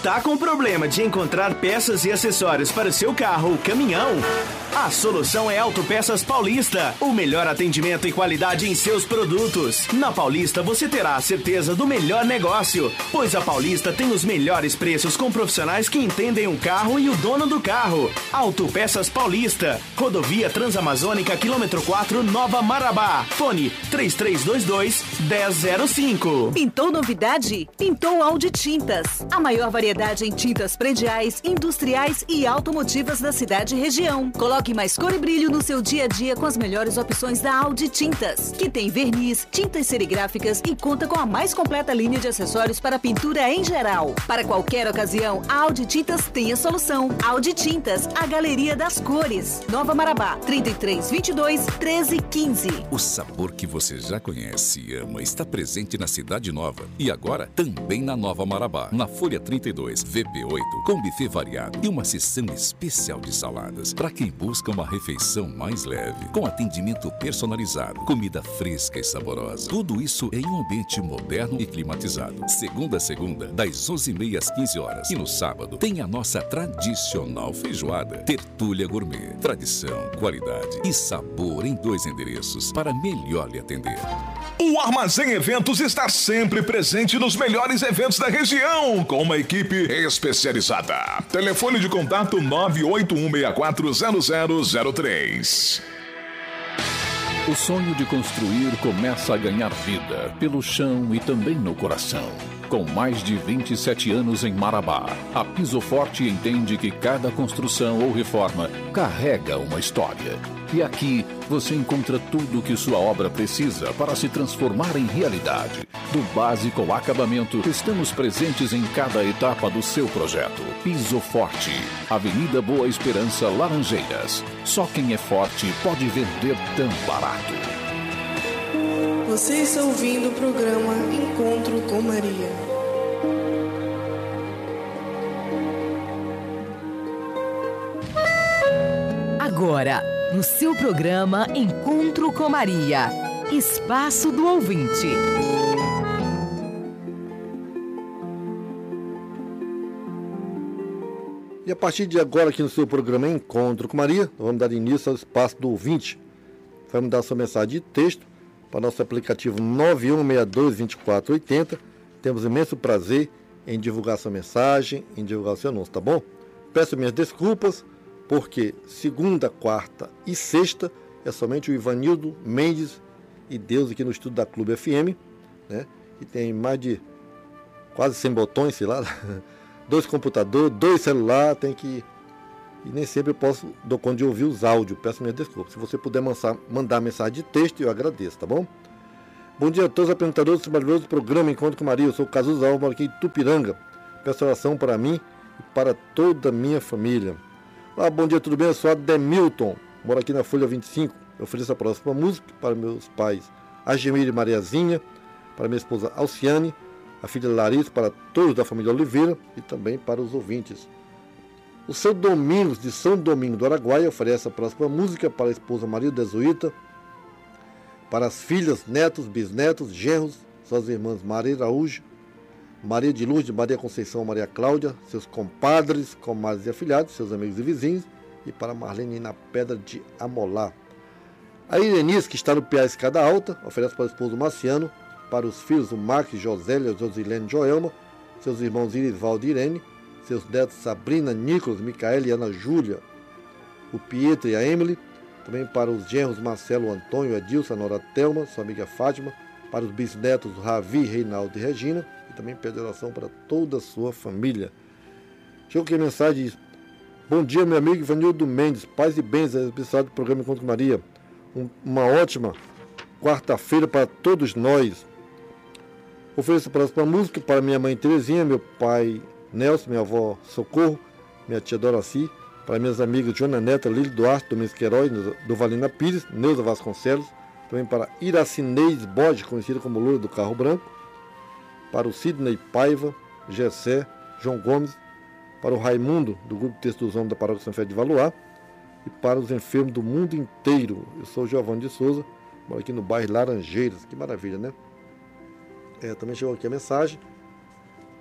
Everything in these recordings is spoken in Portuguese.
Tá com problema de encontrar peças e acessórios para o seu carro ou caminhão? A solução é Autopeças Paulista, o melhor atendimento e qualidade em seus produtos. Na Paulista você terá a certeza do melhor negócio, pois a Paulista tem os melhores preços com profissionais que entendem o carro e o dono do carro. Autopeças Paulista, Rodovia Transamazônica, quilômetro 4, Nova Marabá. Fone 3322-1005. Pintou novidade? Pintou Audi Tintas. A maior variedade em tintas prediais, industriais e automotivas da cidade e região. Coloque mais cor e brilho no seu dia a dia com as melhores opções da Audi Tintas, que tem verniz, tintas serigráficas e conta com a mais completa linha de acessórios para pintura em geral. Para qualquer ocasião, a Audi Tintas tem a solução. Audi Tintas, a galeria das cores. Nova Marabá, 3322-1315. O sabor que você já conhece e ama está presente na Cidade Nova e agora também na Nova Marabá, na Folha 32, VP8, com buffet variado e uma seção especial de saladas para quem busca uma refeição mais leve, com atendimento personalizado, comida fresca e saborosa. Tudo isso em um ambiente moderno e climatizado. Segunda a segunda, das 11h30 às 15 horas. E no sábado tem a nossa tradicional feijoada. Tertúlia Gourmet. Tradição, qualidade e sabor em 2 endereços para melhor lhe atender. O Armazém Eventos está sempre presente nos melhores eventos da região, com uma equipe especializada. Telefone de contato 981640003. O sonho de construir começa a ganhar vida pelo chão e também no coração. Com mais de 27 anos em Marabá, a Piso Forte entende que cada construção ou reforma carrega uma história. E aqui você encontra tudo o que sua obra precisa para se transformar em realidade. Do básico ao acabamento, estamos presentes em cada etapa do seu projeto. Piso Forte, Avenida Boa Esperança, Laranjeiras. Só quem é forte pode vender tão barato. Você está ouvindo o programa Encontro com Maria. Agora, no seu programa Encontro com Maria, Espaço do Ouvinte. E a partir de agora, aqui no seu programa Encontro com Maria, nós vamos dar início ao Espaço do Ouvinte. Vamos dar sua mensagem de texto para nosso aplicativo 9162-2480. Temos imenso prazer em divulgar sua mensagem, em divulgar o seu anúncio, tá bom? Peço minhas desculpas, porque segunda, quarta e sexta é somente o Ivanildo Mendes e Deus aqui no estúdio da Clube FM, né? E tem mais de quase 100 botões, sei lá, 2 computadores, 2 celulares, tem que... E nem sempre eu dou conta de ouvir os áudios, peço minhas desculpas. Se você puder mandar mensagem de texto, eu agradeço, tá bom? Bom dia a todos os apresentadores do maravilhoso programa Encontro com Maria. Eu sou o Cazuza Alves, moro aqui em Tupiranga. Peço oração para mim e para toda a minha família. Olá, bom dia, tudo bem? Eu sou Ademilton, moro aqui na Folha 25. Eu ofereço a próxima música para meus pais Agemir e Mariazinha, para minha esposa Alciane, a filha Larissa, para todos da família Oliveira e também para os ouvintes. O seu Domingos, de São Domingo do Araguaia, oferece a próxima música para a esposa Maria Desuíta, para as filhas, netos, bisnetos, genros, suas irmãs Maria Araújo, Maria de Lourdes, Maria Conceição, Maria Cláudia, seus compadres, comadres e afilhados, seus amigos e vizinhos, e para Marlene na Pedra de Amolá. A Irenice, que está no Piá Escada Alta, oferece para o esposo Marciano, para os filhos o Max, Josélia, Josilene e Joelma, seus irmãos Irisvaldo e Irene, seus netos Sabrina, Nicolas, Micaela e Ana Júlia, o Pietro e a Emily, também para os genros Marcelo, Antônio, Edilson, a Nora Thelma, sua amiga Fátima, para os bisnetos Ravi, Reinaldo e Regina, e também pede oração para toda a sua família. Chegou aqui a mensagem, diz: bom dia, meu amigo Ivanildo Mendes, paz e bens, especial do programa Encontro com Maria. Uma ótima quarta-feira para todos nós. Ofereço a próxima música para minha mãe Terezinha, meu pai Nelson, minha avó Socorro, minha tia Doraci, para minhas amigas Joana Neta, Lílio Duarte, Domingos Queiroz, Dovalina Pires, Neuza Vasconcelos, também para Iracinês Bode, conhecida como Loura do Carro Branco, para o Sidney Paiva, Gessé, João Gomes, para o Raimundo, do Grupo Texto dos Homens da Paróquia São Fé de Valoar, e para os enfermos do mundo inteiro. Eu sou o Giovanni de Souza, moro aqui no bairro Laranjeiras. Que maravilha, né? Também chegou aqui a mensagem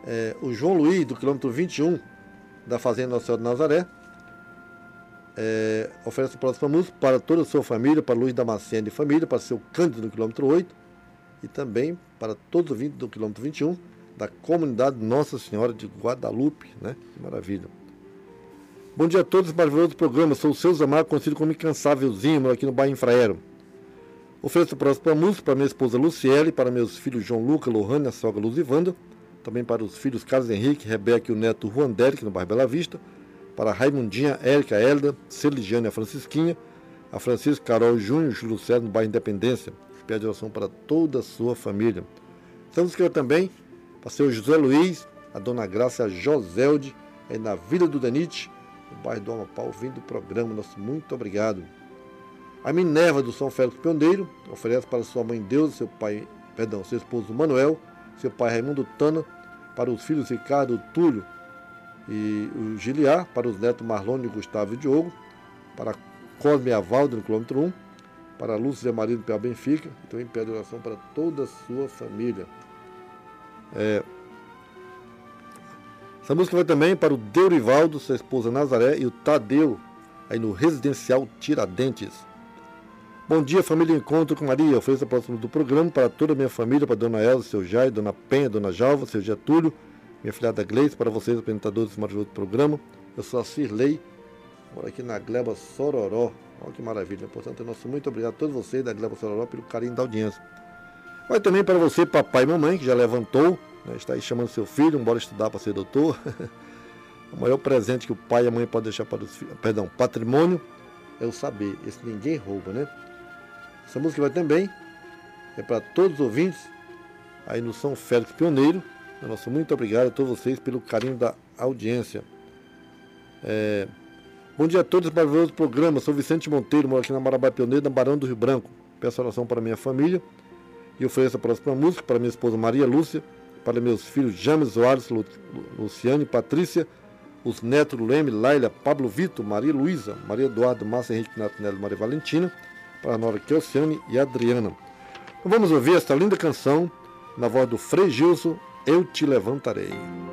O João Luiz, do quilômetro 21, da Fazenda Nossa Senhora de Nazaré, oferece a próxima música para toda a sua família, para Luiz Damasceno e família, para seu Cândido, do quilômetro 8, e também para todos os 20 do quilômetro 21, da comunidade Nossa Senhora de Guadalupe, né? Que maravilha. Bom dia a todos, maravilhoso programa. Sou o seu Zamar, conhecido como Incansávelzinho, moro aqui no bairro Infraero. Ofereço a próxima música para minha esposa Luciele, para meus filhos João Luca, Lohane, a sogra Luzivanda, também para os filhos Carlos Henrique, Rebeca e o neto Juan Derek, no bairro Bela Vista, para a Raimundinha, Érica, Elda, Celigiane, a Francisquinha, a Francisca, Carol Júnior, Júlio César, no bairro Independência. Pede oração para toda a sua família. Estamos escrevendo também para o seu José Luiz, a dona Graça, a Joselde, aí na Vila do Danite, no bairro do Amapá, ouvindo o programa. Nosso muito obrigado. A Minerva do São Félix Pioneiro oferece para sua mãe Deus, seu esposo Manuel, seu pai Raimundo Tana, para os filhos Ricardo, Túlio e o Giliar, para os netos Marlone, Gustavo e Diogo, para Cosme e Avaldo no quilômetro 1, para Lúcia e Maria do Pé Benfica, e também pede oração para toda a sua família. Essa música vai também para o Deurivaldo, sua esposa Nazaré, e o Tadeu, aí no Residencial Tiradentes. Bom dia, família Encontro com Maria. Ofereço a próxima do programa para toda a minha família, para Dona Elza, seu Jair, Dona Penha, Dona Jalva, seu Getúlio, minha filhada Gleice, para vocês, apresentadores desse maravilhoso programa. Eu sou a Cirlei, moro aqui na Gleba Sororó. Olha que maravilha. Portanto, nosso muito obrigado a todos vocês da Gleba Sororó pelo carinho da audiência. Vai também para você, papai e mamãe, que já levantou, né, está aí chamando seu filho, embora estudar para ser doutor. O maior presente que o pai e a mãe podem deixar para os filhos, patrimônio, é o saber. Esse ninguém rouba, né? Essa música vai também para todos os ouvintes aí no São Félix Pioneiro. Nosso muito obrigado a todos vocês pelo carinho da audiência. Bom dia a todos, maravilhoso programa. Sou Vicente Monteiro, moro aqui na Marabá Pioneiro, na Barão do Rio Branco. Peço oração para minha família e ofereço a próxima música para minha esposa Maria Lúcia, para meus filhos James, Soares, Luciane, Patrícia, os netos Leme, Laila, Pablo Vitor, Maria Luísa, Maria Eduardo, Márcia Henrique, Natanelli, Maria Valentina, para a nora Kelciane e Adriana. Então vamos ouvir esta linda canção na voz do Frei Gilson, Eu Te Levantarei.